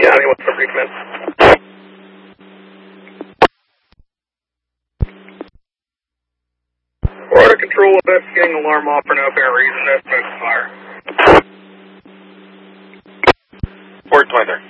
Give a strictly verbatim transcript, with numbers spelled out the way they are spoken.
County, what's up, recommend? Florida Control, investigating alarm off for no apparent reason, no smoke fire. Fort twenty-three.